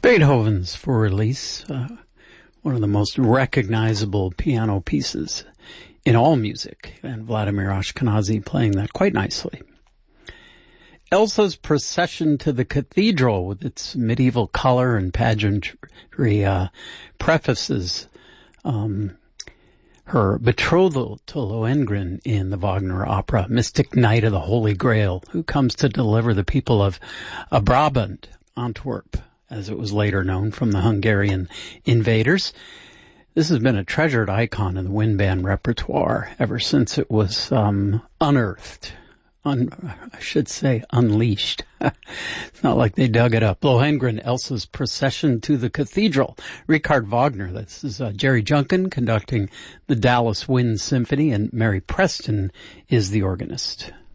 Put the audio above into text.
Beethoven's For Release, one of the most recognizable piano pieces in all music, and Vladimir Ashkenazy playing that quite nicely. Elsa's Procession to the Cathedral, with its medieval color and pageantry, prefaces her betrothal to Lohengrin in the Wagner opera, Mystic Knight of the Holy Grail, who comes to deliver the people of Brabant, Antwerp, as it was later known, from the Hungarian invaders. This has been a treasured icon in the wind band repertoire ever since it was unearthed. I should say unleashed. It's not like they dug it up. Lohengrin, Elsa's Procession to the Cathedral. Richard Wagner, this is Jerry Junkin conducting the Dallas Wind Symphony, and Mary Preston is the organist.